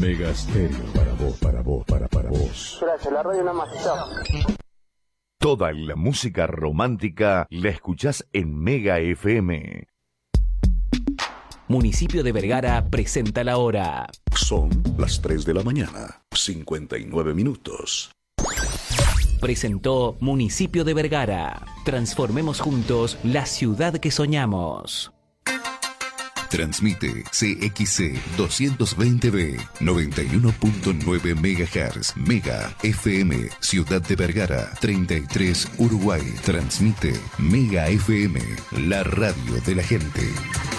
Mega Stereo para vos, para vos. Gracias, la radio nada más. Chao. Toda la música romántica la escuchás en Mega FM. Municipio de Vergara presenta la hora. Son las 3 de la mañana, 59 minutos. Presentó Municipio de Vergara. Transformemos juntos la ciudad que soñamos. Transmite CXC 220B 91.9 MHz Mega FM Ciudad de Vergara 33 Uruguay. Transmite Mega FM, la radio de la gente.